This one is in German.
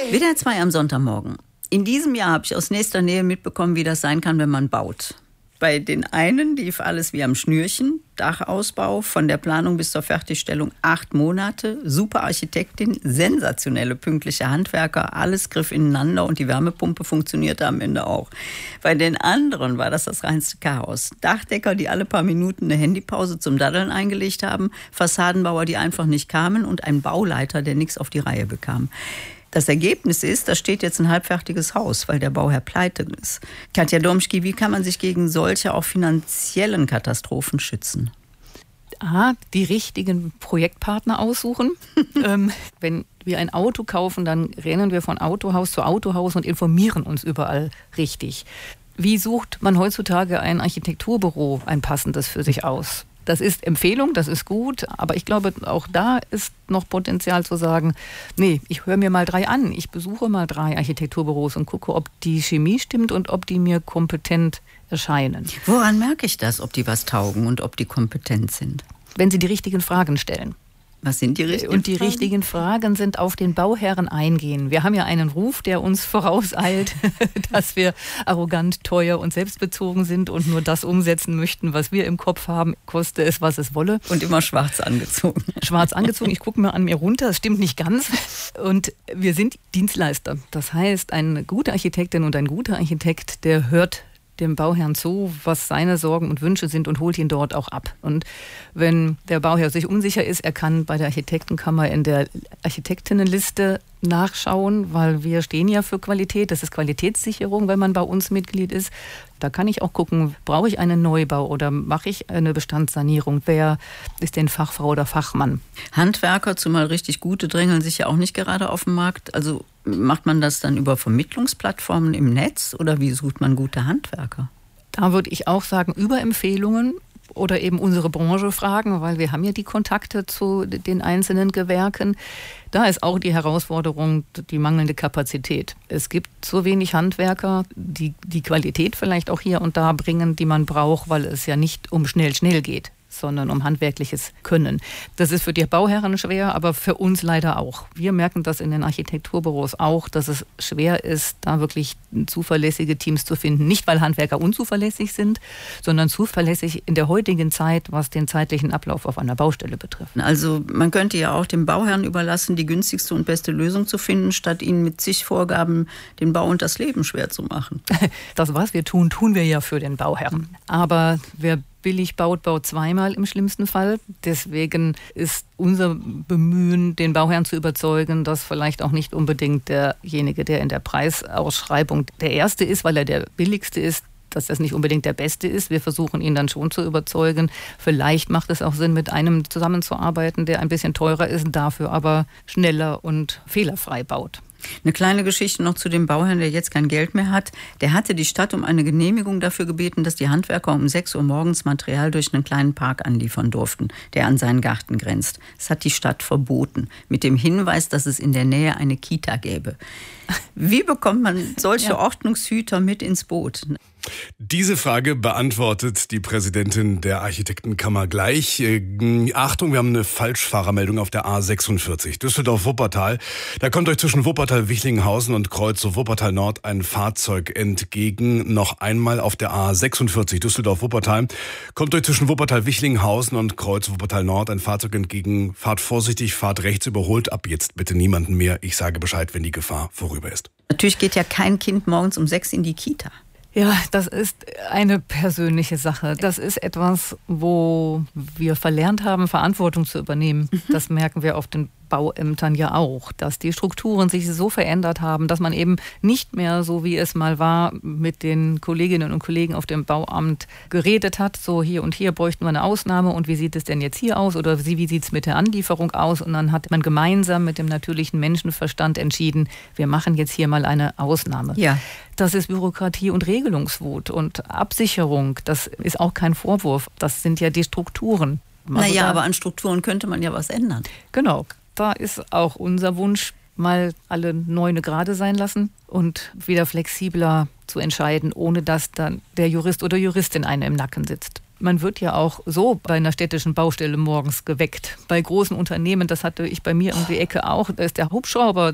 WDR 2 am Sonntagmorgen. In diesem Jahr habe ich aus nächster Nähe mitbekommen, wie das sein kann, wenn man baut. Bei den einen lief alles wie am Schnürchen. Dachausbau, von der Planung bis zur Fertigstellung 8 Monate. Super Architektin, sensationelle, pünktliche Handwerker. Alles griff ineinander und die Wärmepumpe funktionierte am Ende auch. Bei den anderen war das reinste Chaos. Dachdecker, die alle paar Minuten eine Handypause zum Daddeln eingelegt haben. Fassadenbauer, die einfach nicht kamen. Und ein Bauleiter, der nichts auf die Reihe bekam. Das Ergebnis ist, da steht jetzt ein halbfertiges Haus, weil der Bauherr pleite ist. Katja Domschke, wie kann man sich gegen solche auch finanziellen Katastrophen schützen? Die richtigen Projektpartner aussuchen. Wenn wir ein Auto kaufen, dann rennen wir von Autohaus zu Autohaus und informieren uns überall richtig. Wie sucht man heutzutage ein Architekturbüro, ein passendes für sich aus? Das ist Empfehlung, das ist gut, aber ich glaube, auch da ist noch Potenzial zu sagen, nee, ich höre mir mal 3 an, ich besuche mal 3 Architekturbüros und gucke, ob die Chemie stimmt und ob die mir kompetent erscheinen. Woran merke ich das, ob die was taugen und ob die kompetent sind? Wenn sie die richtigen Fragen stellen. Was sind die richtigen Fragen? Und die richtigen Fragen sind auf den Bauherren eingehen. Wir haben ja einen Ruf, der uns vorauseilt, dass wir arrogant, teuer und selbstbezogen sind und nur das umsetzen möchten, was wir im Kopf haben, koste es, was es wolle. Und immer schwarz angezogen. Schwarz angezogen, ich gucke mir an mir runter, das stimmt nicht ganz. Und wir sind Dienstleister. Das heißt, eine gute Architektin und ein guter Architekt, der hört dem Bauherrn zu, was seine Sorgen und Wünsche sind und holt ihn dort auch ab. Und wenn der Bauherr sich unsicher ist, er kann bei der Architektenkammer in der Architektinnenliste nachschauen, weil wir stehen ja für Qualität. Das ist Qualitätssicherung, wenn man bei uns Mitglied ist. Da kann ich auch gucken, brauche ich einen Neubau oder mache ich eine Bestandssanierung? Wer ist denn Fachfrau oder Fachmann? Handwerker, zumal richtig gute, drängeln sich ja auch nicht gerade auf den Markt. Also macht man das dann über Vermittlungsplattformen im Netz oder wie sucht man gute Handwerker? Da würde ich auch sagen, über Empfehlungen oder eben unsere Branche fragen, weil wir haben ja die Kontakte zu den einzelnen Gewerken. Da ist auch die Herausforderung die mangelnde Kapazität. Es gibt so wenig Handwerker, die die Qualität vielleicht auch hier und da bringen, die man braucht, weil es ja nicht um schnell geht, sondern um handwerkliches Können. Das ist für die Bauherren schwer, aber für uns leider auch. Wir merken das in den Architekturbüros auch, dass es schwer ist, da wirklich zuverlässige Teams zu finden. Nicht, weil Handwerker unzuverlässig sind, sondern zuverlässig in der heutigen Zeit, was den zeitlichen Ablauf auf einer Baustelle betrifft. Also man könnte ja auch dem Bauherrn überlassen, die günstigste und beste Lösung zu finden, statt ihnen mit zig Vorgaben den Bau und das Leben schwer zu machen. Das, was wir tun, tun wir ja für den Bauherrn. Aber wer billig baut zweimal im schlimmsten Fall. Deswegen ist unser Bemühen, den Bauherrn zu überzeugen, dass vielleicht auch nicht unbedingt derjenige, der in der Preisausschreibung der Erste ist, weil er der Billigste ist, dass das nicht unbedingt der Beste ist. Wir versuchen ihn dann schon zu überzeugen. Vielleicht macht es auch Sinn, mit einem zusammenzuarbeiten, der ein bisschen teurer ist, dafür aber schneller und fehlerfrei baut. Eine kleine Geschichte noch zu dem Bauherrn, der jetzt kein Geld mehr hat. Der hatte die Stadt um eine Genehmigung dafür gebeten, dass die Handwerker um 6 Uhr morgens Material durch einen kleinen Park anliefern durften, der an seinen Garten grenzt. Das hat die Stadt verboten, mit dem Hinweis, dass es in der Nähe eine Kita gäbe. Wie bekommt man solche Ordnungshüter mit ins Boot? Diese Frage beantwortet die Präsidentin der Architektenkammer gleich. Achtung, wir haben eine Falschfahrermeldung auf der A46 Düsseldorf-Wuppertal. Da kommt euch zwischen Wuppertal-Wichlinghausen und Kreuz-Wuppertal-Nord ein Fahrzeug entgegen. Noch einmal auf der A46 Düsseldorf-Wuppertal kommt euch zwischen Wuppertal-Wichlinghausen und Kreuz-Wuppertal-Nord ein Fahrzeug entgegen. Fahrt vorsichtig, fahrt rechts, überholt ab jetzt bitte niemanden mehr. Ich sage Bescheid, wenn die Gefahr vorüber ist. Natürlich geht ja kein Kind morgens um 6 in die Kita. Ja, das ist eine persönliche Sache. Das ist etwas, wo wir verlernt haben, Verantwortung zu übernehmen. Das merken wir auf den Bauämtern ja auch, dass die Strukturen sich so verändert haben, dass man eben nicht mehr so, wie es mal war, mit den Kolleginnen und Kollegen auf dem Bauamt geredet hat. So hier und hier bräuchten wir eine Ausnahme und wie sieht es denn jetzt hier aus oder wie sieht es mit der Anlieferung aus? Und dann hat man gemeinsam mit dem natürlichen Menschenverstand entschieden, wir machen jetzt hier mal eine Ausnahme. Ja. Das ist Bürokratie und Regelungswut und Absicherung. Das ist auch kein Vorwurf. Das sind ja die Strukturen. Also aber an Strukturen könnte man ja was ändern. Genau. Da ist auch unser Wunsch, mal alle 9 gerade sein lassen und wieder flexibler zu entscheiden, ohne dass dann der Jurist oder Juristin einem im Nacken sitzt. Man wird ja auch so bei einer städtischen Baustelle morgens geweckt. Bei großen Unternehmen, das hatte ich bei mir um die Ecke auch, da ist der Hubschrauber